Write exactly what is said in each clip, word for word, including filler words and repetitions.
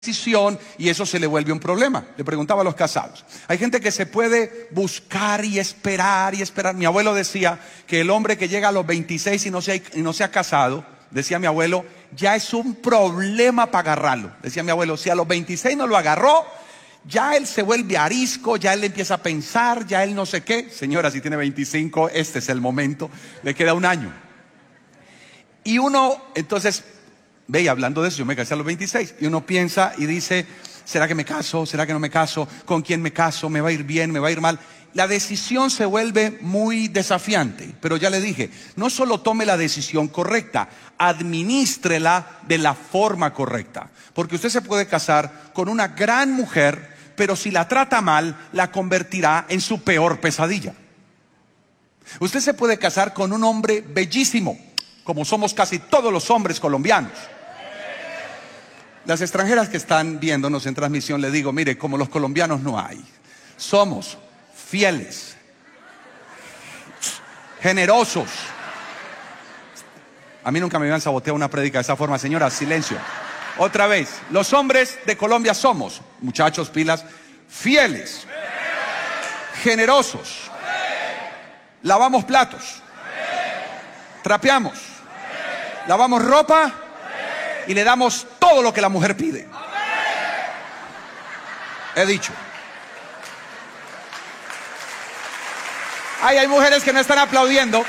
decisión y eso se le vuelve un problema. Le preguntaba a los casados. Hay gente que se puede buscar y esperar y esperar. Mi abuelo decía que el hombre que llega a los veintiséis y no se ha, y no se ha casado, decía mi abuelo, ya es un problema para agarrarlo. Decía mi abuelo, si a los veintiséis no lo agarró, ya él se vuelve arisco, ya él empieza a pensar, ya él no sé qué. Señora, si tiene veinticinco, este es el momento, le queda un año. Y uno, entonces, ve, y hablando de eso, yo me casé a los veintiséis, y uno piensa y dice, ¿será que me caso? ¿Será que no me caso? ¿Con quién me caso? ¿Me va a ir bien? ¿Me va a ir mal? La decisión se vuelve muy desafiante, pero ya le dije, no solo tome la decisión correcta, administrela de la forma correcta, porque usted se puede casar con una gran mujer, pero si la trata mal, la convertirá en su peor pesadilla. Usted se puede casar con un hombre bellísimo, como somos casi todos los hombres colombianos. Las extranjeras que están viéndonos en transmisión, le digo, mire, como los colombianos no hay. Somos fieles, generosos. A mí nunca me habían saboteado una prédica de esa forma. Señora, silencio. Otra vez, los hombres de Colombia somos, muchachos, pilas, fieles, generosos, lavamos platos, trapeamos, lavamos ropa y le damos todo lo que la mujer pide. He dicho. Ay, hay mujeres que no están aplaudiendo.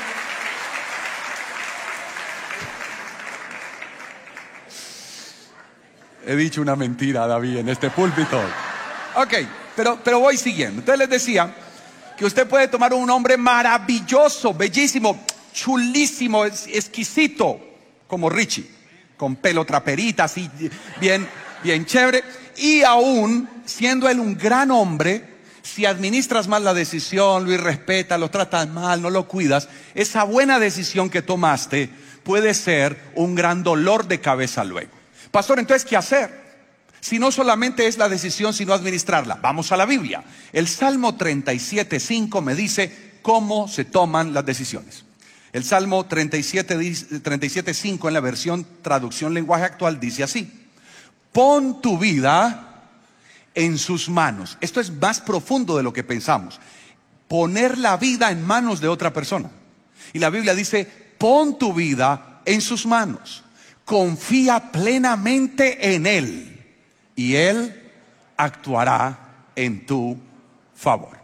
He dicho una mentira, David, en este púlpito. Ok, pero, pero voy siguiendo. Entonces les decía que usted puede tomar un hombre maravilloso, bellísimo, chulísimo, exquisito, como Richie, con pelo traperita, así bien, bien chévere. Y aún siendo él un gran hombre, si administras mal la decisión, lo irrespetas, lo tratas mal, no lo cuidas, esa buena decisión que tomaste puede ser un gran dolor de cabeza luego. Pastor, entonces, ¿qué hacer? Si no solamente es la decisión, sino administrarla. Vamos a la Biblia. El Salmo treinta y siete, cinco me dice cómo se toman las decisiones. El Salmo treinta y siete, cinco en la versión traducción lenguaje actual dice así: pon tu vida en sus manos. Esto es más profundo de lo que pensamos. Poner la vida en manos de otra persona. Y la Biblia dice, pon tu vida en sus manos. Confía plenamente en Él y Él actuará en tu favor.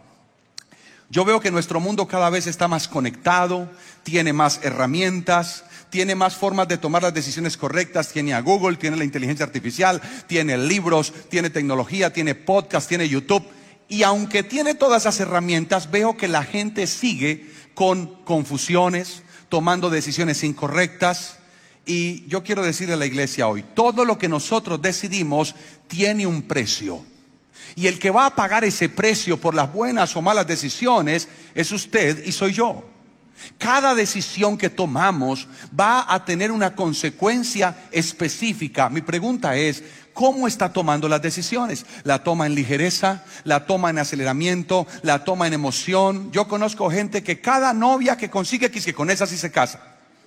Yo veo que nuestro mundo cada vez está más conectado, tiene más herramientas, tiene más formas de tomar las decisiones correctas. Tiene a Google, tiene la inteligencia artificial, tiene libros, tiene tecnología, tiene podcast, tiene YouTube. Y aunque tiene todas esas herramientas, veo que la gente sigue con confusiones, tomando decisiones incorrectas. Y yo quiero decirle a la iglesia hoy, todo lo que nosotros decidimos tiene un precio. Y el que va a pagar ese precio por las buenas o malas decisiones es usted y soy yo. Cada decisión que tomamos va a tener una consecuencia específica. Mi pregunta es, ¿cómo está tomando las decisiones? ¿La toma en ligereza? ¿La toma en aceleramiento? ¿La toma en emoción? Yo conozco gente que cada novia que consigue, que con esa sí se casa.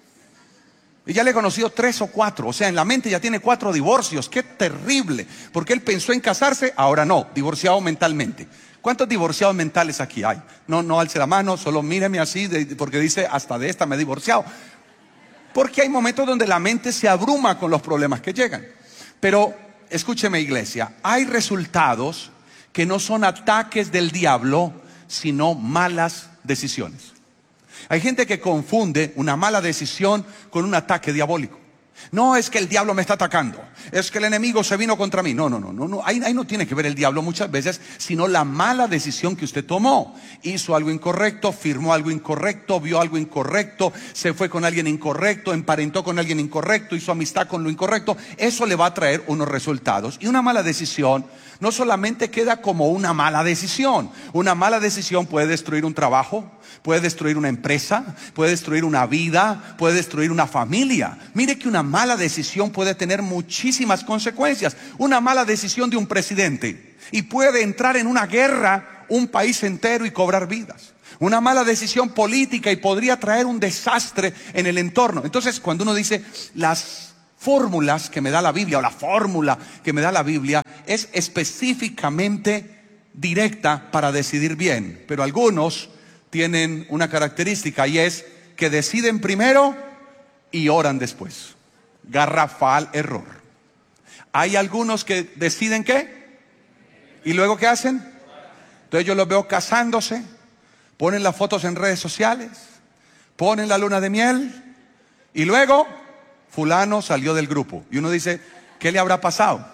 Y ya le he conocido tres o cuatro, o sea, en la mente ya tiene cuatro divorcios. ¡Qué terrible! Porque él pensó en casarse, ahora no, divorciado mentalmente. ¿Cuántos divorciados mentales aquí hay? No, no alce la mano, solo míreme así, de, porque dice, hasta de esta me he divorciado. Porque hay momentos donde la mente se abruma con los problemas que llegan. Pero, escúcheme iglesia, hay resultados que no son ataques del diablo, sino malas decisiones. Hay gente que confunde una mala decisión con un ataque diabólico. No es que el diablo me está atacando, es que el enemigo se vino contra mí. No, no, no, no, no. Ahí, ahí no tiene que ver el diablo muchas veces, sino la mala decisión que usted tomó. Hizo algo incorrecto, firmó algo incorrecto, vio algo incorrecto, se fue con alguien incorrecto, emparentó con alguien incorrecto, hizo amistad con lo incorrecto. Eso le va a traer unos resultados. Y una mala decisión no solamente queda como una mala decisión. Una mala decisión puede destruir un trabajo, puede destruir una empresa, puede destruir una vida, puede destruir una familia. Mire que una mala decisión puede tener muchísimas consecuencias. Una mala decisión de un presidente y puede entrar en una guerra un país entero y cobrar vidas. Una mala decisión política y podría traer un desastre en el entorno. Entonces, cuando uno dice las fórmulas que me da la Biblia, o la fórmula que me da la Biblia es específicamente directa para decidir bien. Pero algunos tienen una característica, y es que deciden primero y oran después. Garrafal error. Hay algunos que deciden ¿qué? ¿Y luego qué hacen? Entonces yo los veo casándose, ponen las fotos en redes sociales, ponen la luna de miel, y luego fulano salió del grupo. Y uno dice, ¿qué le habrá pasado?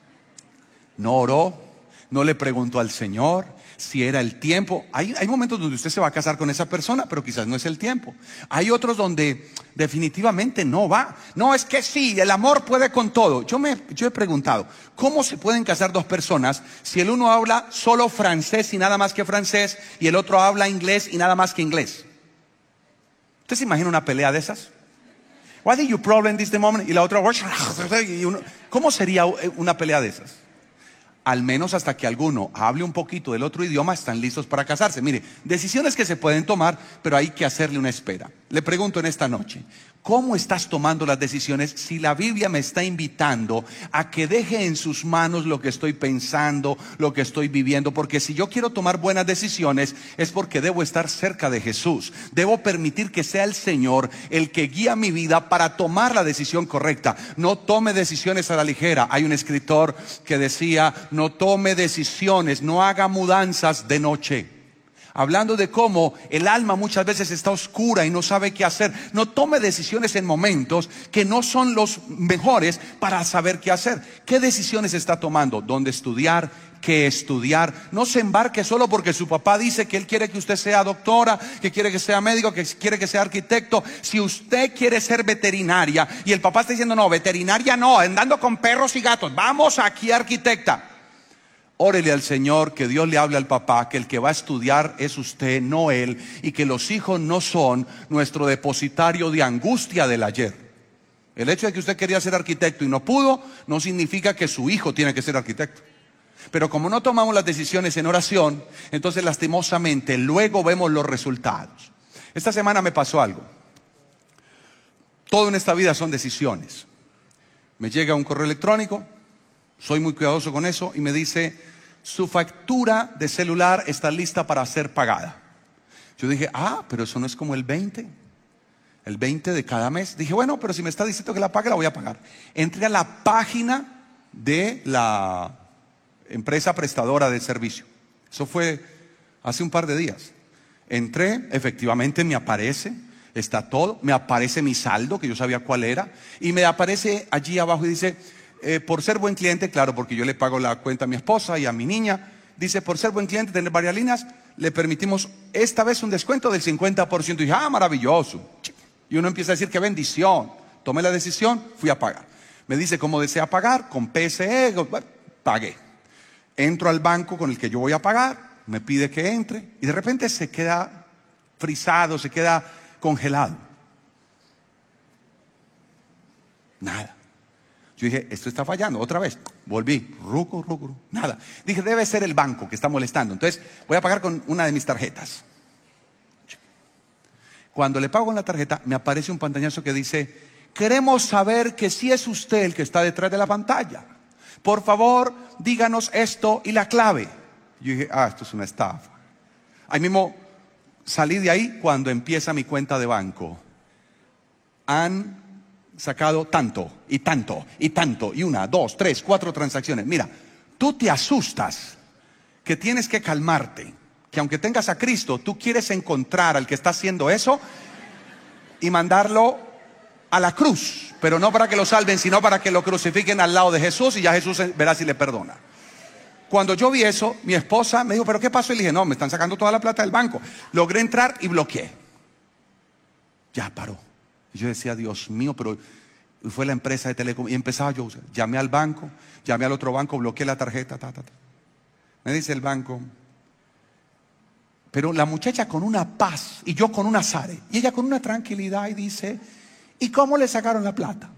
No oró, no le preguntó al Señor si era el tiempo. Hay, hay momentos donde usted se va a casar con esa persona, pero quizás no es el tiempo. Hay otros donde definitivamente no va. No, es que sí, el amor puede con todo. Yo me yo he preguntado, ¿cómo se pueden casar dos personas si el uno habla solo francés y nada más que francés, y el otro habla inglés y nada más que inglés? ¿Usted se imagina una pelea de esas? What is your problem this moment? Y la otra, y uno, ¿cómo sería una pelea de esas? Al menos hasta que alguno hable un poquito del otro idioma, están listos para casarse. Mire, decisiones que se pueden tomar, pero hay que hacerle una espera. Le pregunto en esta noche, ¿cómo estás tomando las decisiones si la Biblia me está invitando a que deje en sus manos lo que estoy pensando, lo que estoy viviendo? Porque si yo quiero tomar buenas decisiones es porque debo estar cerca de Jesús. Debo permitir que sea el Señor el que guía mi vida para tomar la decisión correcta. No tome decisiones a la ligera. Hay un escritor que decía, no tome decisiones, no haga mudanzas de noche. Hablando de cómo el alma muchas veces está oscura y no sabe qué hacer. No tome decisiones en momentos que no son los mejores para saber qué hacer. ¿Qué decisiones está tomando? ¿Dónde estudiar? ¿Qué estudiar? No se embarque solo porque su papá dice que él quiere que usted sea doctora, que quiere que sea médico, que quiere que sea arquitecto. Si usted quiere ser veterinaria y el papá está diciendo, no, veterinaria no, andando con perros y gatos, vamos aquí arquitecta. Órele al Señor, que Dios le hable al papá, que el que va a estudiar es usted, no él, y que los hijos no son nuestro depositario de angustia del ayer. El hecho de que usted quería ser arquitecto y no pudo, no significa que su hijo tiene que ser arquitecto. Pero como no tomamos las decisiones en oración, entonces lastimosamente luego vemos los resultados. Esta semana me pasó algo. Todo en esta vida son decisiones. Me llega un correo electrónico, soy muy cuidadoso con eso, y me dice, su factura de celular está lista para ser pagada. Yo dije, ah, pero eso no es como el veinte, el veinte de cada mes. Dije, bueno, pero si me está diciendo que la pague, la voy a pagar. Entré a la página de la empresa prestadora de servicio. Eso fue hace un par de días. Entré, efectivamente me aparece, está todo, me aparece mi saldo, que yo sabía cuál era, y me aparece allí abajo y dice, Eh, por ser buen cliente, claro, porque yo le pago la cuenta a mi esposa y a mi niña, dice, por ser buen cliente, tener varias líneas, le permitimos esta vez un descuento del cincuenta por ciento. Y dije, ah, maravilloso. Y uno empieza a decir, qué bendición. Tomé la decisión, fui a pagar. Me dice cómo desea pagar, con P S E, bueno, pagué. Entro al banco con el que yo voy a pagar, me pide que entre, y de repente se queda frisado, se queda congelado. Nada. Yo dije, esto está fallando, otra vez. Volví, ruco, ruco, nada. Dije, debe ser el banco que está molestando. Entonces, voy a pagar con una de mis tarjetas. Cuando le pago con la tarjeta, me aparece un pantallazo que dice, queremos saber que si es usted el que está detrás de la pantalla. Por favor, díganos esto y la clave. Yo dije, ah, esto es una estafa. Ahí mismo salí de ahí cuando empieza mi cuenta de banco. Han sacado tanto y tanto y tanto y una, dos, tres, cuatro transacciones. Mira, tú te asustas que tienes que calmarte, que aunque tengas a Cristo, tú quieres encontrar al que está haciendo eso y mandarlo a la cruz, pero no para que lo salven, sino para que lo crucifiquen al lado de Jesús, y ya Jesús verá si le perdona. Cuando yo vi eso, mi esposa me dijo, ¿pero qué pasó? Y le dije, no, me están sacando toda la plata del banco. Logré entrar y bloqueé. Ya paró. Y yo decía, Dios mío, pero fue la empresa de telecom. Y empezaba yo, llamé al banco, llamé al otro banco, bloqueé la tarjeta, ta, ta, ta. Me dice el banco, pero la muchacha con una paz y yo con una azare, y ella con una tranquilidad, y dice, ¿y cómo le sacaron la plata?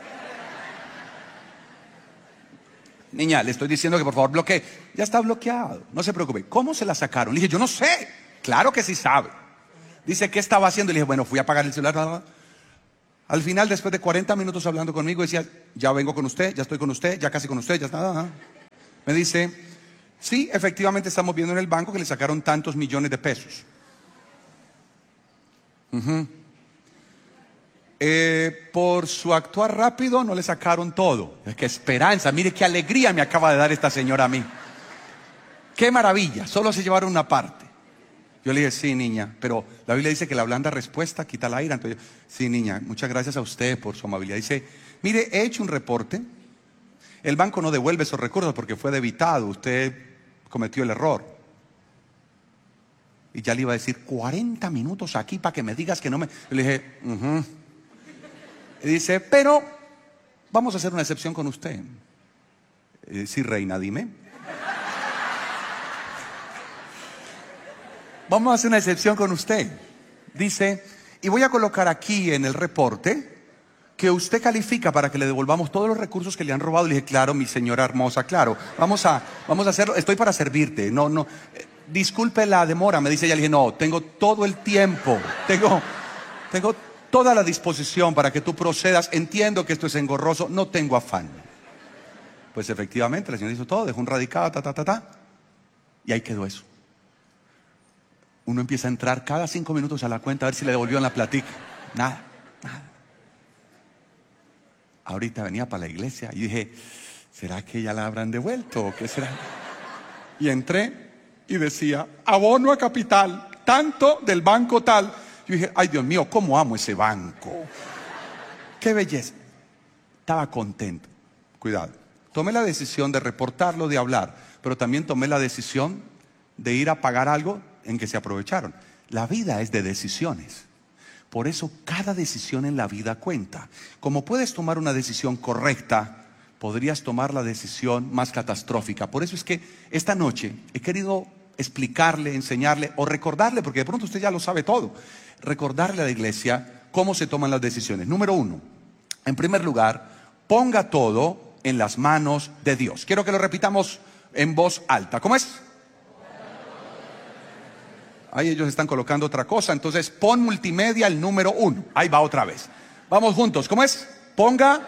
Niña, le estoy diciendo que por favor bloquee. Ya está bloqueado, no se preocupe. ¿Cómo se la sacaron? Le dije, yo no sé. Claro que sí sabe. Dice, ¿qué estaba haciendo? Le dije, bueno, fui a pagar el celular. Al final, después de cuarenta minutos hablando conmigo, decía, ya vengo con usted, ya estoy con usted, ya casi con usted, ya está. Me dice, sí, efectivamente estamos viendo en el banco que le sacaron tantos millones de pesos. Uh-huh. eh, por su actuar rápido no le sacaron todo. Qué esperanza, mire qué alegría me acaba de dar esta señora a mí. Qué maravilla, solo se llevaron una parte. Yo le dije, sí, niña, pero la Biblia dice que la blanda respuesta quita la ira. Entonces, yo, sí, niña, muchas gracias a usted por su amabilidad. Dice, mire, he hecho un reporte. El banco no devuelve esos recursos porque fue debitado. Usted cometió el error. Y ya le iba a decir, cuarenta minutos aquí para que me digas que no me... Yo le dije, uh-huh. Y dice, pero vamos a hacer una excepción con usted. Eh, sí, reina, dime. Vamos a hacer una excepción con usted. Dice, y voy a colocar aquí en el reporte que usted califica para que le devolvamos todos los recursos que le han robado. Le dije, claro, mi señora hermosa, claro. Vamos a, vamos a hacerlo, estoy para servirte. No, no, eh, disculpe la demora, me dice ella. Le dije, no, tengo todo el tiempo. Tengo, tengo toda la disposición para que tú procedas. Entiendo que esto es engorroso, no tengo afán. Pues efectivamente, la señora hizo todo, dejó un radicado, ta, ta, ta, ta. Y ahí quedó eso. Uno empieza a entrar cada cinco minutos a la cuenta a ver si le devolvió en la platica. Nada, nada. Ahorita venía para la iglesia y dije, ¿será que ya la habrán devuelto o qué será? Y entré y decía, abono a capital, tanto del banco tal. Yo dije, ay Dios mío, ¿cómo amo ese banco? Qué belleza. Estaba contento. Cuidado. Tomé la decisión de reportarlo, de hablar, pero también tomé la decisión de ir a pagar algo en que se aprovecharon. La vida es de decisiones. Por eso cada decisión en la vida cuenta. Como puedes tomar una decisión correcta, podrías tomar la decisión más catastrófica. Por eso es que esta noche he querido explicarle, enseñarle o recordarle, porque de pronto usted ya lo sabe todo, recordarle a la iglesia cómo se toman las decisiones. Número uno, en primer lugar, ponga todo en las manos de Dios. Quiero que lo repitamos en voz alta. ¿Cómo es? Ahí ellos están colocando otra cosa. Entonces pon multimedia el número uno. Ahí va otra vez. Vamos juntos. ¿Cómo es? Ponga.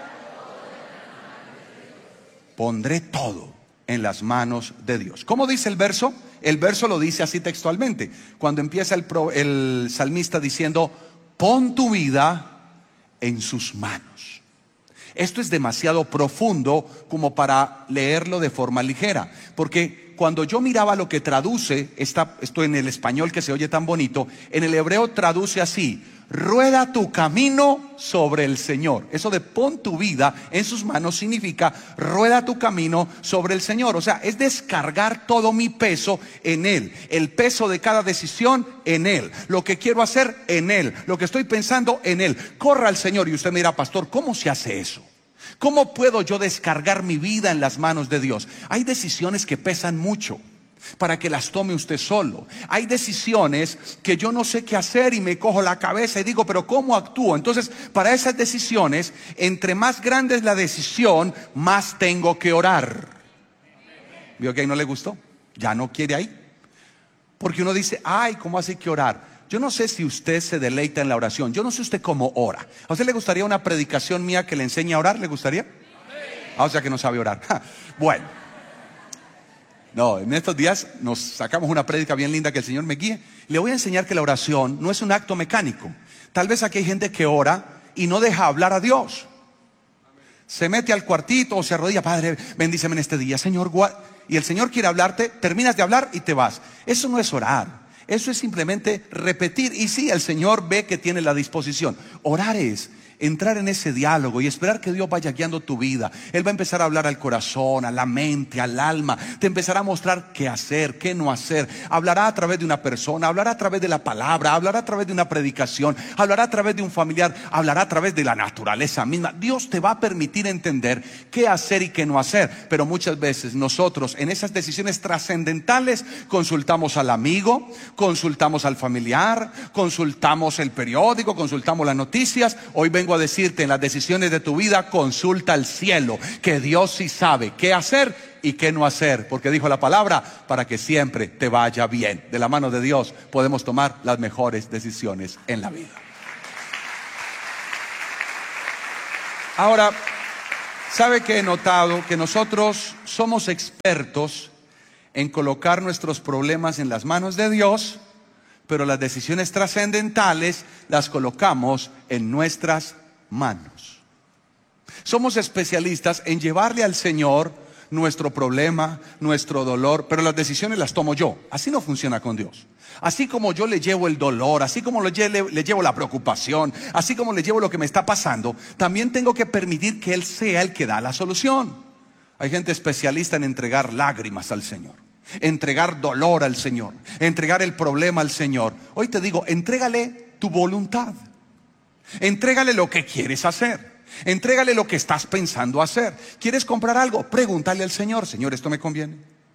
Pondré todo en las manos de Dios. ¿Cómo dice el verso? El verso lo dice así textualmente. Cuando empieza el, pro, el salmista diciendo, pon tu vida en sus manos. Esto es demasiado profundo como para leerlo de forma ligera. Porque cuando yo miraba lo que traduce, esta, esto en el español que se oye tan bonito, en el hebreo traduce así, rueda tu camino sobre el Señor. Eso de pon tu vida en sus manos significa rueda tu camino sobre el Señor. O sea, es descargar todo mi peso en Él. El peso de cada decisión en Él. Lo que quiero hacer en Él. Lo que estoy pensando en Él. Corra al Señor. Y usted me dirá, pastor, ¿cómo se hace eso? ¿Cómo puedo yo descargar mi vida en las manos de Dios? Hay decisiones que pesan mucho para que las tome usted solo. Hay decisiones que yo no sé qué hacer y me cojo la cabeza y digo, pero ¿cómo actúo? Entonces, para esas decisiones, entre más grande es la decisión, más tengo que orar. ¿Vio que ahí no le gustó? Ya no quiere ahí. Porque uno dice, ay, ¿cómo hace que orar? Yo no sé si usted se deleita en la oración. Yo no sé usted cómo ora. ¿A usted le gustaría una predicación mía que le enseñe a orar? ¿Le gustaría? Ah, o sea que no sabe orar. Bueno. No, en estos días nos sacamos una prédica bien linda, que el Señor me guíe. Le voy a enseñar que la oración no es un acto mecánico. Tal vez aquí hay gente que ora y no deja hablar a Dios. Se mete al cuartito o se arrodilla, Padre, bendíceme en este día, Señor. Y el Señor quiere hablarte, terminas de hablar y te vas. Eso no es orar. Eso es simplemente repetir. Y sí, el Señor ve que tiene la disposición. Orar es entrar en ese diálogo y esperar que Dios vaya guiando tu vida. Él va a empezar a hablar al corazón, a la mente, al alma. Te empezará a mostrar qué hacer, qué no hacer. Hablará a través de una persona, hablará a través de la palabra, hablará a través de una predicación, hablará a través de un familiar, hablará a través de la naturaleza misma. Dios te va a permitir entender qué hacer y qué no hacer. Pero muchas veces nosotros en esas decisiones trascendentales consultamos al amigo, consultamos al familiar, consultamos el periódico, consultamos las noticias. Hoy vengo a decirte, en las decisiones de tu vida, consulta al cielo, que Dios sí sabe qué hacer y qué no hacer, porque dijo la palabra, para que siempre te vaya bien. De la mano de Dios podemos tomar las mejores decisiones en la vida. Ahora, ¿sabe qué he notado? Que nosotros somos expertos en colocar nuestros problemas en las manos de Dios, pero las decisiones trascendentales las colocamos en nuestras manos. Somos especialistas en llevarle al Señor nuestro problema, nuestro dolor, pero las decisiones las tomo yo. Así no funciona con Dios. Así como yo le llevo el dolor, así como le, le, le llevo la preocupación, así como le llevo lo que me está pasando, también tengo que permitir que Él sea el que da la solución. Hay gente especialista en entregar lágrimas al Señor, entregar dolor al Señor, entregar el problema al Señor. Hoy te digo, entrégale tu voluntad, entrégale lo que quieres hacer. Entrégale lo que estás pensando hacer. ¿Quieres comprar algo? Pregúntale al Señor: Señor, ¿esto me conviene?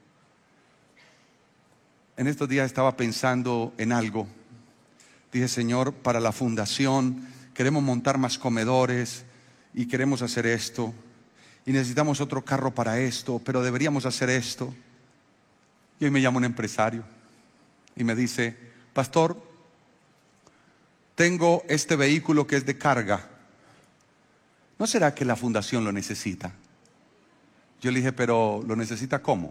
En estos días estaba pensando en algo. Dije: Señor, para la fundación queremos montar más comedores y queremos hacer esto, y necesitamos otro carro para esto, pero deberíamos hacer esto. Y hoy me llama un empresario y me dice: pastor, tengo este vehículo que es de carga. ¿No será que la fundación lo necesita? Yo le dije: pero ¿lo necesita cómo?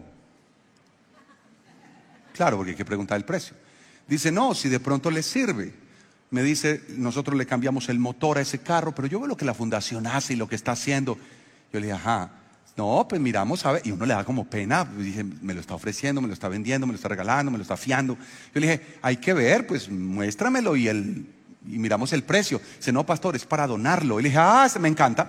Claro, porque hay que preguntar el precio. Dice: no, si de pronto le sirve. Me dice: nosotros le cambiamos el motor a ese carro, pero yo veo lo que la fundación hace y lo que está haciendo. Yo le dije: ajá, no, pues miramos a ver. Y uno le da como pena. Dije: me lo está ofreciendo, me lo está vendiendo, me lo está regalando, me lo está fiando. Yo le dije: hay que ver, pues muéstramelo y el... Y miramos el precio. Dice: no, pastor, es para donarlo. Y le dije: ah, me encanta.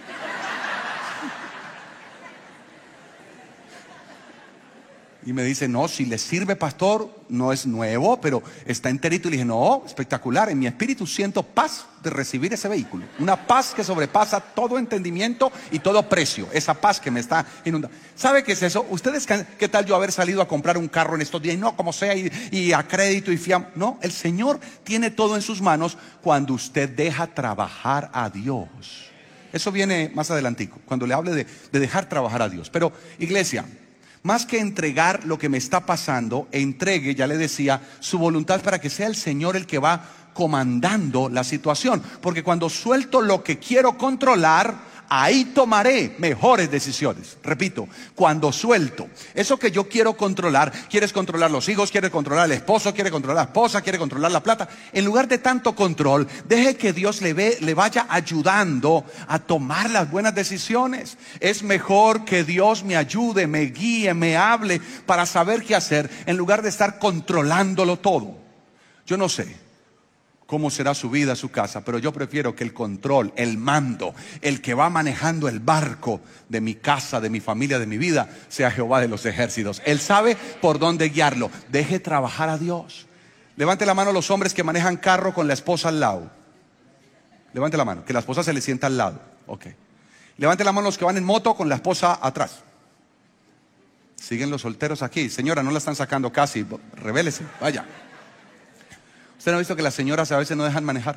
Y me dice: no, si le sirve, pastor, no es nuevo, pero está enterito. Y le dije: no, espectacular. En mi espíritu siento paz de recibir ese vehículo. Una paz que sobrepasa todo entendimiento y todo precio. Esa paz que me está inundando. ¿Sabe qué es eso? Ustedes, ¿qué tal yo haber salido a comprar un carro en estos días? Y no, como sea, y, y a crédito y fiam. No, el Señor tiene todo en sus manos cuando usted deja trabajar a Dios. Eso viene más adelantico, cuando le hable de, de dejar trabajar a Dios. Pero, iglesia, más que entregar lo que me está pasando, entregue, ya le decía, su voluntad para que sea el Señor el que va comandando la situación. Porque cuando suelto lo que quiero controlar, ahí tomaré mejores decisiones. Repito, cuando suelto eso que yo quiero controlar. Quieres controlar los hijos, quieres controlar al esposo, quieres controlar a la esposa, quieres controlar la plata. En lugar de tanto control, deje que Dios le, ve, le vaya ayudando a tomar las buenas decisiones. Es mejor que Dios me ayude, me guíe, me hable para saber qué hacer, en lugar de estar controlándolo todo. Yo no sé cómo será su vida, su casa, pero yo prefiero que el control, el mando, el que va manejando el barco de mi casa, de mi familia, de mi vida, sea Jehová de los ejércitos. Él sabe por dónde guiarlo. Deje trabajar a Dios. Levante la mano los hombres que manejan carro con la esposa al lado. Levante la mano, que la esposa se le sienta al lado. Ok. Levante la mano los que van en moto con la esposa atrás. Siguen los solteros aquí. Señora, no la están sacando casi. Revélese, vaya. ¿Usted no ha visto que las señoras a veces no dejan manejar?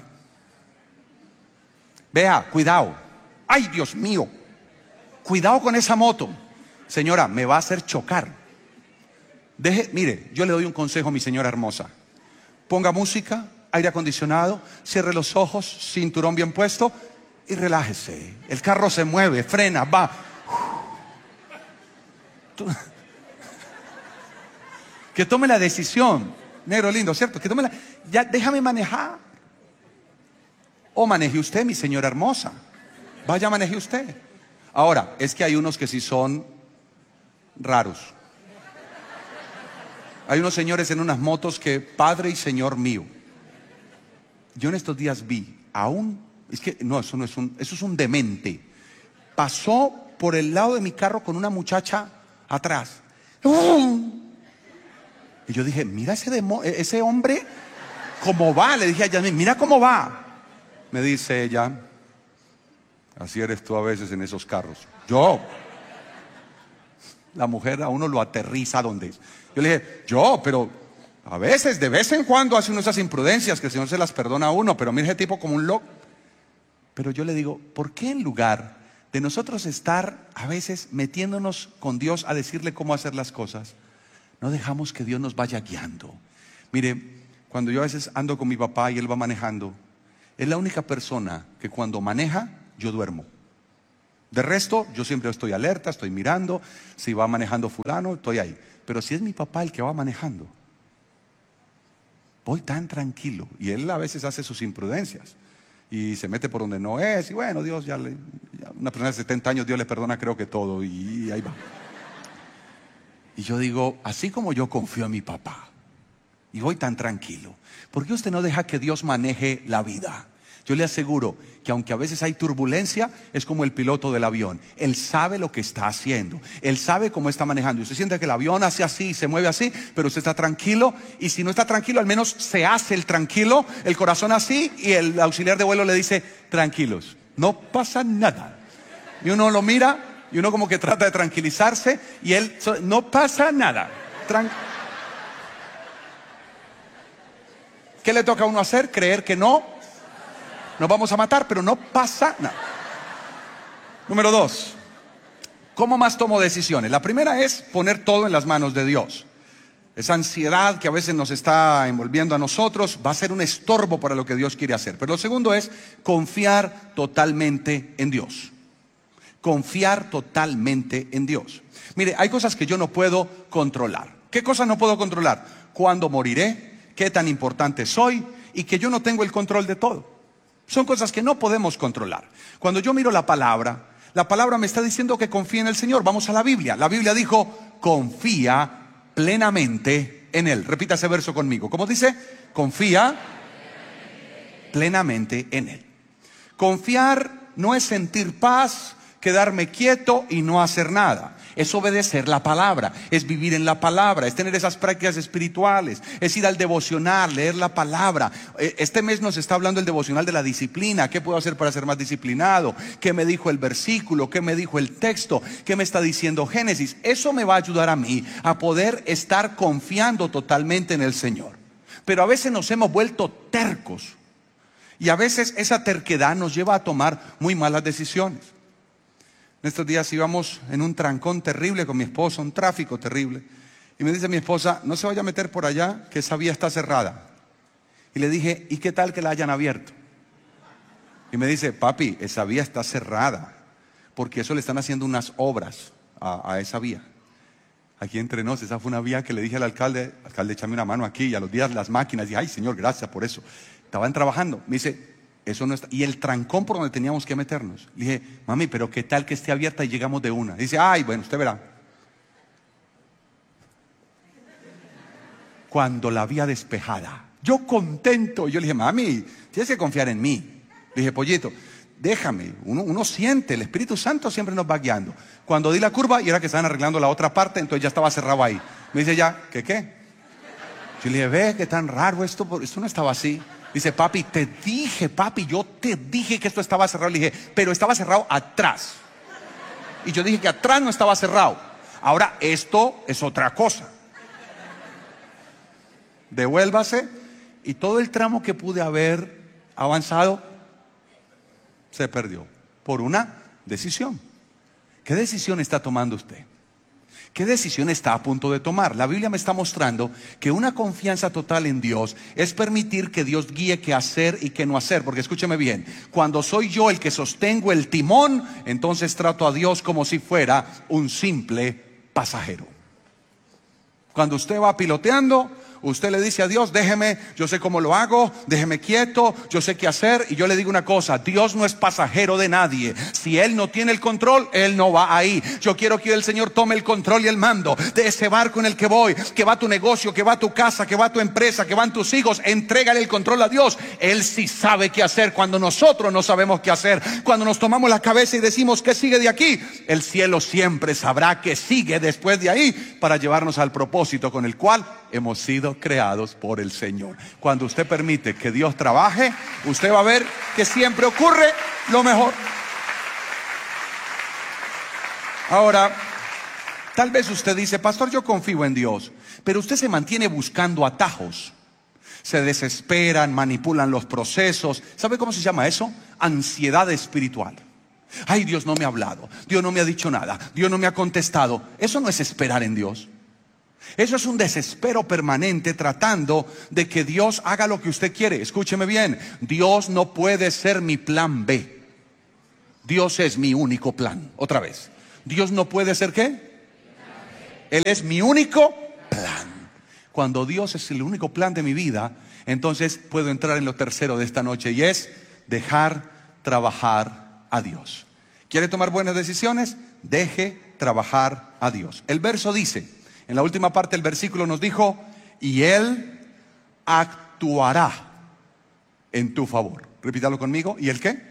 Vea, cuidado. Ay, Dios mío. Cuidado con esa moto. Señora, me va a hacer chocar. Deje, mire, yo le doy un consejo a mi señora hermosa. Ponga música, aire acondicionado, cierre los ojos, cinturón bien puesto y relájese. El carro se mueve, frena, va. Que tome la decisión. Negro lindo, ¿cierto? Que tome la... Ya, déjame manejar. O maneje usted, mi señora hermosa. Vaya, maneje usted. Ahora, es que hay unos que sí son raros. Hay unos señores en unas motos que, Padre y Señor mío. Yo en estos días vi a un... Es que, no, eso no es un... Eso es un demente. Pasó por el lado de mi carro con una muchacha atrás. ¡Oh! Y yo dije: mira ese, demo, ese hombre, cómo va. Le dije a Yasmín: mira cómo va. Me dice ella: así eres tú a veces en esos carros. Yo, la mujer a uno lo aterriza donde es. Yo le dije: yo, pero a veces, de vez en cuando hace uno esas imprudencias que el Señor se las perdona a uno, pero mira ese tipo como un loco. Pero yo le digo: ¿por qué en lugar de nosotros estar a veces metiéndonos con Dios a decirle cómo hacer las cosas, no dejamos que Dios nos vaya guiando? Mire, cuando yo a veces ando con mi papá y él va manejando, es la única persona que cuando maneja yo duermo. De resto, yo siempre estoy alerta, estoy mirando. Si va manejando fulano, estoy ahí. Pero si es mi papá el que va manejando, voy tan tranquilo. Y él a veces hace sus imprudencias y se mete por donde no es. Y bueno, Dios ya le... Ya una persona de setenta años, Dios le perdona creo que todo. Y ahí va. Y yo digo, así como yo confío en mi papá y voy tan tranquilo, ¿por qué usted no deja que Dios maneje la vida? Yo le aseguro que aunque a veces hay turbulencia, es como el piloto del avión. Él sabe lo que está haciendo. Él sabe cómo está manejando. Y usted siente que el avión hace así, se mueve así, pero usted está tranquilo. Y si no está tranquilo, al menos se hace el tranquilo, el corazón así, y el auxiliar de vuelo le dice, tranquilos, no pasa nada. Y uno lo mira, y uno como que trata de tranquilizarse, y él, no pasa nada. Tran- ¿Qué le toca a uno hacer? Creer que no. Nos vamos a matar, pero no pasa nada. Número dos, ¿cómo más tomo decisiones? La primera es poner todo en las manos de Dios. Esa ansiedad que a veces nos está envolviendo a nosotros va a ser un estorbo para lo que Dios quiere hacer. Pero lo segundo es confiar totalmente en Dios. Confiar totalmente en Dios. Mire, hay cosas que yo no puedo controlar. ¿Qué cosas no puedo controlar? ¿Cuándo moriré? ¿Qué tan importante soy? Y que yo no tengo el control de todo. Son cosas que no podemos controlar. Cuando yo miro la palabra, la palabra me está diciendo que confíe en el Señor. Vamos a la Biblia. La Biblia dijo, confía plenamente en Él. Repita ese verso conmigo. ¿Cómo dice? Confía plenamente en Él. Confiar no es sentir paz, quedarme quieto y no hacer nada. Es obedecer la palabra, es vivir en la palabra, es tener esas prácticas espirituales, es ir al devocional, leer la palabra. Este mes nos está hablando el devocional de la disciplina. ¿Qué puedo hacer para ser más disciplinado? ¿Qué me dijo el versículo? ¿Qué me dijo el texto? ¿Qué me está diciendo Génesis? Eso me va a ayudar a mí a poder estar confiando totalmente en el Señor. Pero a veces nos hemos vuelto tercos y a veces esa terquedad nos lleva a tomar muy malas decisiones. En estos días íbamos en un trancón terrible con mi esposa, un tráfico terrible. Y me dice mi esposa, no se vaya a meter por allá, que esa vía está cerrada. Y le dije, ¿y qué tal que la hayan abierto? Y me dice, papi, esa vía está cerrada, porque eso le están haciendo unas obras a, a esa vía. Aquí entre nos, esa fue una vía que le dije al alcalde, alcalde, échame una mano aquí. Y a los días las máquinas, y ay señor, gracias por eso. Estaban trabajando. Me dice, eso no está. Y el trancón por donde teníamos que meternos. Le dije, mami, pero qué tal que esté abierta y llegamos de una. Dice, ay, bueno, usted verá. Cuando la vía despejada, yo contento. Yo le dije, mami, tienes que confiar en mí. Le dije, pollito, déjame. Uno, uno siente, el Espíritu Santo siempre nos va guiando. Cuando di la curva y era que estaban arreglando la otra parte, entonces ya estaba cerrado ahí. Me dice ya, ¿qué qué? Yo le dije, ve, qué tan raro esto, esto no estaba así. Dice, papi, te dije, papi, yo te dije que esto estaba cerrado. Le dije, pero estaba cerrado atrás. Y yo dije que atrás no estaba cerrado. Ahora esto es otra cosa. Devuélvase. Y todo el tramo que pude haber avanzado se perdió por una decisión. ¿Qué decisión está tomando usted? ¿Qué decisión está a punto de tomar? La Biblia me está mostrando que una confianza total en Dios es permitir que Dios guíe qué hacer y qué no hacer. Porque escúcheme bien, cuando soy yo el que sostengo el timón, entonces trato a Dios como si fuera un simple pasajero. Cuando usted va piloteando, usted le dice a Dios, déjeme, yo sé cómo lo hago, déjeme quieto, yo sé qué hacer. Y yo le digo una cosa, Dios no es pasajero de nadie. Si Él no tiene el control, Él no va ahí. Yo quiero que el Señor tome el control y el mando de ese barco en el que voy, que va tu negocio, que va tu casa, que va tu empresa, que van tus hijos. Entrégale el control a Dios. Él sí sabe qué hacer cuando nosotros no sabemos qué hacer. Cuando nos tomamos la cabeza y decimos, ¿qué sigue de aquí? El cielo siempre sabrá qué sigue después de ahí para llevarnos al propósito con el cual hemos sido creados por el Señor. Cuando usted permite que Dios trabaje, usted va a ver que siempre ocurre lo mejor. Ahora, tal vez usted dice, pastor, yo confío en Dios, pero usted se mantiene buscando atajos. Se desesperan, manipulan los procesos. ¿Sabe cómo se llama eso? Ansiedad espiritual. Ay, Dios no me ha hablado, Dios no me ha dicho nada, Dios no me ha contestado. Eso no es esperar en Dios. Eso es un desespero permanente tratando de que Dios haga lo que usted quiere. Escúcheme bien, Dios no puede ser mi plan B. Dios es mi único plan. Otra vez. Dios no puede ser ¿qué? Él es mi único plan. Cuando Dios es el único plan de mi vida, entonces puedo entrar en lo tercero de esta noche, y es dejar trabajar a Dios. ¿Quiere tomar buenas decisiones? Deje trabajar a Dios. El verso dice, en la última parte del versículo nos dijo, y Él actuará en tu favor. Repítalo conmigo. ¿Y Él qué?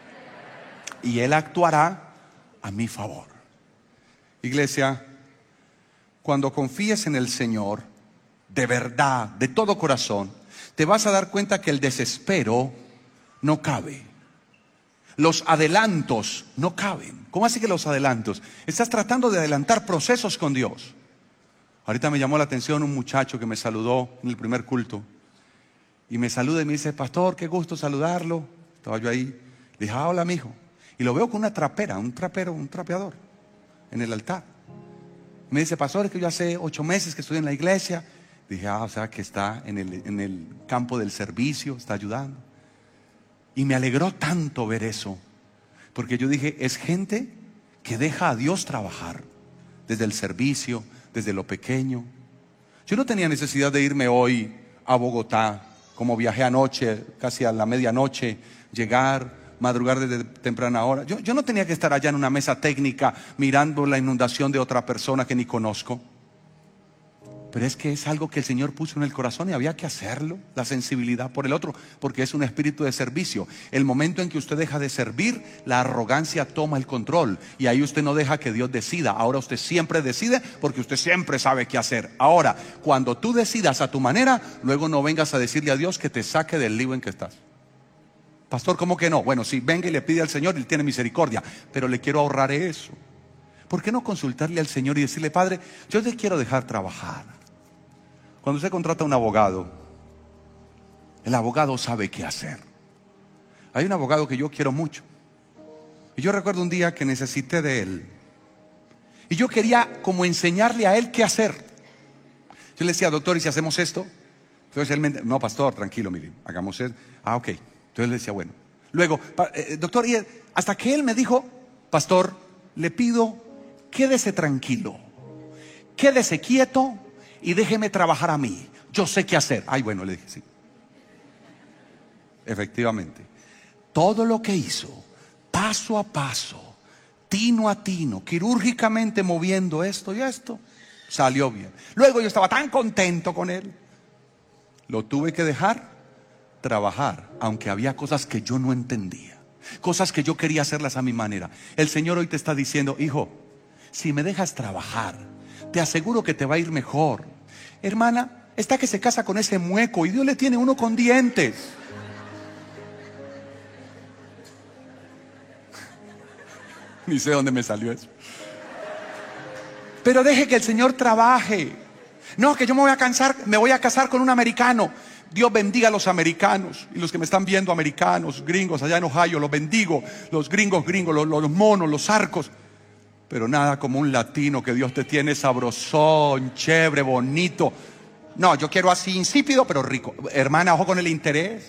Y Él actuará a mi favor. Iglesia, cuando confíes en el Señor, de verdad, de todo corazón, te vas a dar cuenta que el desespero no cabe. Los adelantos no caben. ¿Cómo así que los adelantos? Estás tratando de adelantar procesos con Dios. Ahorita me llamó la atención un muchacho que me saludó en el primer culto. Y me saluda y me dice, pastor, qué gusto saludarlo. Estaba yo ahí. Le dije, ah, hola, mijo. Y lo veo con una trapera, un trapero, un trapeador en el altar. Me dice, pastor, es que yo hace ocho meses que estoy en la iglesia. Dije, ah, o sea que está en el, en el campo del servicio, está ayudando. Y me alegró tanto ver eso, porque yo dije, es gente que deja a Dios trabajar, desde el servicio, desde lo pequeño. Yo no tenía necesidad de irme hoy a Bogotá, como viajé anoche, casi a la medianoche, llegar, madrugar desde temprana hora. Yo, yo no tenía que estar allá en una mesa técnica mirando la inundación de otra persona que ni conozco. Pero es que es algo que el Señor puso en el corazón y había que hacerlo, la sensibilidad por el otro, porque es un espíritu de servicio. El momento en que usted deja de servir, la arrogancia toma el control, y ahí usted no deja que Dios decida. Ahora usted siempre decide, porque usted siempre sabe qué hacer. Ahora, cuando tú decidas a tu manera, luego no vengas a decirle a Dios que te saque del lío en que estás. Pastor, ¿cómo que no? Bueno, sí, venga y le pide al Señor y Él tiene misericordia, pero le quiero ahorrar eso. ¿Por qué no consultarle al Señor y decirle, Padre, yo te quiero dejar trabajar? Cuando usted contrata a un abogado, el abogado sabe qué hacer. Hay un abogado que yo quiero mucho, y yo recuerdo un día que necesité de él, y yo quería como enseñarle a él qué hacer. Yo le decía, doctor, ¿y si hacemos esto? Entonces él me, no, pastor, tranquilo, mire, hagamos esto. Ah, ok. Entonces le decía, bueno. Luego, eh, doctor, y hasta que él me dijo, pastor, le pido, quédese tranquilo, quédese quieto y déjeme trabajar a mí. Yo sé qué hacer. Ay, bueno, le dije, sí. Efectivamente, todo lo que hizo, paso a paso, tino a tino, quirúrgicamente moviendo esto y esto, salió bien. Luego yo estaba tan contento con él, lo tuve que dejar trabajar, aunque había cosas que yo no entendía, cosas que yo quería hacerlas a mi manera. El Señor hoy te está diciendo, hijo, si me dejas trabajar, te aseguro que te va a ir mejor. Hermana, está que se casa con ese mueco y Dios le tiene uno con dientes. Ni sé dónde me salió eso. Pero deje que el Señor trabaje. No, que yo me voy a casar, me voy a casar con un americano. Dios bendiga a los americanos y los que me están viendo, americanos, gringos allá en Ohio, los bendigo. Los gringos, gringos, los, los monos, los arcos. Pero nada como un latino que Dios te tiene sabrosón, chévere, bonito. No, yo quiero así insípido pero rico. Hermana, ojo con el interés.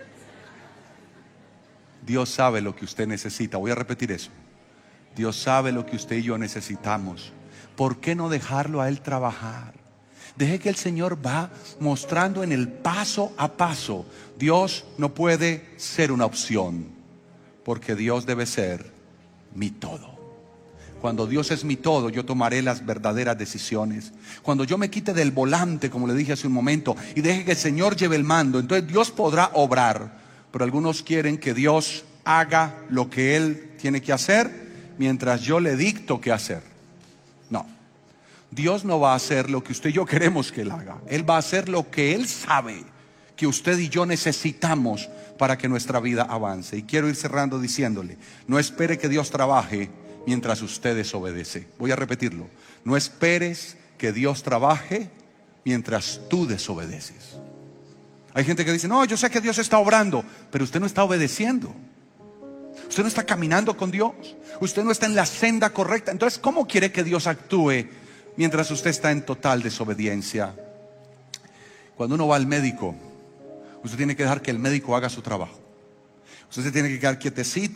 Dios sabe lo que usted necesita. Voy a repetir eso. Dios sabe lo que usted y yo necesitamos. ¿Por qué no dejarlo a Él trabajar? Deje que el Señor va mostrando en el paso a paso. Dios no puede ser una opción, porque Dios debe ser mi todo. Cuando Dios es mi todo, yo tomaré las verdaderas decisiones. Cuando yo me quite del volante, como le dije hace un momento, y deje que el Señor lleve el mando, entonces Dios podrá obrar. Pero algunos quieren que Dios haga lo que Él tiene que hacer, mientras yo le dicto qué hacer. No, Dios no va a hacer lo que usted y yo queremos que Él haga. Él va a hacer lo que Él sabe que usted y yo necesitamos para que nuestra vida avance. Y quiero ir cerrando diciéndole, no espere que Dios trabaje mientras usted desobedece. Voy a repetirlo. No esperes que Dios trabaje mientras tú desobedeces. Hay gente que dice, no, yo sé que Dios está obrando, pero usted no está obedeciendo. Usted no está caminando con Dios. Usted no está en la senda correcta. Entonces, ¿cómo quiere que Dios actúe mientras usted está en total desobediencia? Cuando uno va al médico, usted tiene que dejar que el médico haga su trabajo. Usted se tiene que quedar quietecito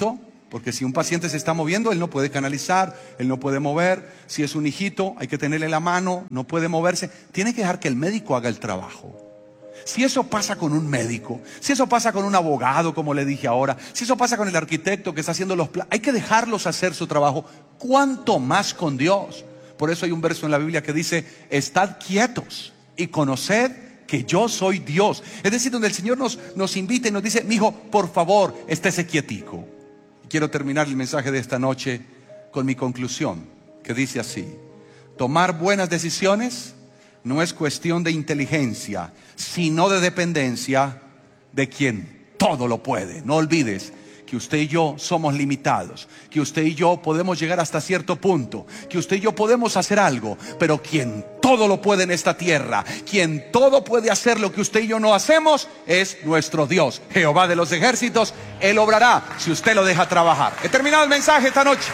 Porque si un paciente se está moviendo, él no puede canalizar, él no puede mover. Si es un hijito, hay que tenerle la mano, no puede moverse. Tiene que dejar que el médico haga el trabajo. Si eso pasa con un médico, si eso pasa con un abogado, como le dije ahora, si eso pasa con el arquitecto que está haciendo los planos, hay que dejarlos hacer su trabajo. ¿Cuánto más con Dios? Por eso hay un verso en la Biblia que dice: estad quietos y conoced que yo soy Dios. Es decir, donde el Señor nos, nos invita y nos dice: mijo, por favor, estése quietico. Quiero terminar el mensaje de esta noche con mi conclusión, que dice así: tomar buenas decisiones no es cuestión de inteligencia, sino de dependencia de quien todo lo puede. No olvides que usted y yo somos limitados, que usted y yo podemos llegar hasta cierto punto, que usted y yo podemos hacer algo, pero quien todo lo puede en esta tierra, quien todo puede hacer lo que usted y yo no hacemos, es nuestro Dios, Jehová de los ejércitos. Él obrará si usted lo deja trabajar. He terminado el mensaje esta noche.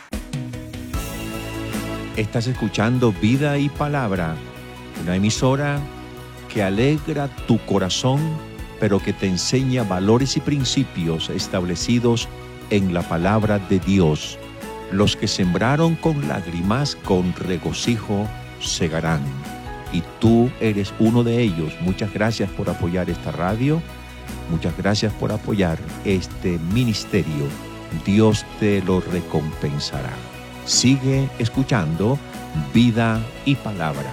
Estás escuchando Vida y Palabra, una emisora que alegra tu corazón, pero que te enseña valores y principios establecidos en la palabra de Dios. Los que sembraron con lágrimas, con regocijo segarán. Y tú eres uno de ellos. Muchas gracias por apoyar esta radio. Muchas gracias por apoyar este ministerio. Dios te lo recompensará. Sigue escuchando Vida y Palabra.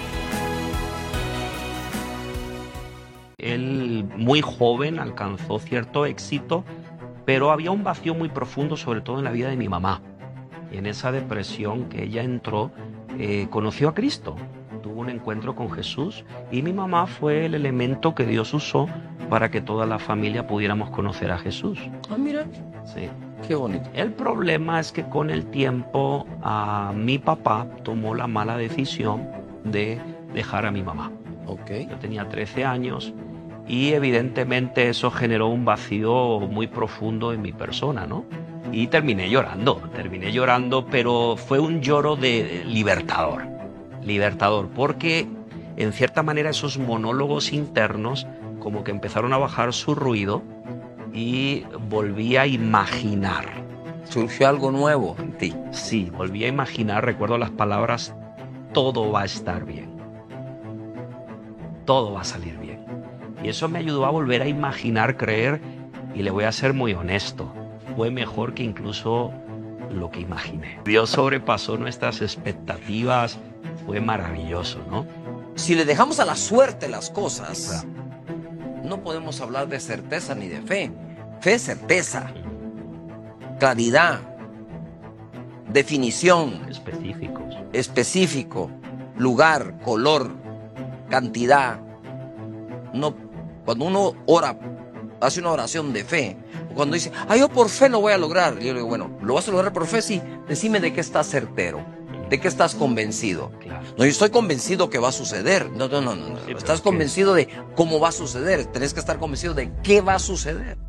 Él, muy joven, alcanzó cierto éxito, pero había un vacío muy profundo, sobre todo en la vida de mi mamá. Y en esa depresión que ella entró, eh, conoció a Cristo, tuvo un encuentro con Jesús, y mi mamá fue el elemento que Dios usó para que toda la familia pudiéramos conocer a Jesús. Ah, mira. Sí. Qué bonito. El problema es que con el tiempo a mi papá tomó la mala decisión de dejar a mi mamá. Ok. Yo tenía trece años y evidentemente eso generó un vacío muy profundo en mi persona, ¿no? Y terminé llorando, terminé llorando, pero fue un lloro de libertador, libertador, porque en cierta manera esos monólogos internos como que empezaron a bajar su ruido y volví a imaginar. Surgió algo nuevo en ti. Sí, volví a imaginar, recuerdo las palabras: todo va a estar bien, todo va a salir bien. Y eso me ayudó a volver a imaginar, creer, y le voy a ser muy honesto, fue mejor que incluso lo que imaginé. Dios sobrepasó nuestras expectativas, fue maravilloso, ¿no? Si le dejamos a la suerte las cosas, no podemos hablar de certeza ni de fe. Fe es certeza, claridad, definición, Específicos. específico, lugar, color, cantidad. No, cuando uno ora, hace una oración de fe, cuando dice: ah, yo por fe lo voy a lograr, yo le digo: bueno, ¿lo vas a lograr por fe? Sí. Decime de qué estás certero, de qué estás convencido. Claro. No, yo estoy convencido que va a suceder. No, no, no, no, no. Sí, Estás pero convencido de cómo va a suceder. Tenés que estar convencido de qué va a suceder.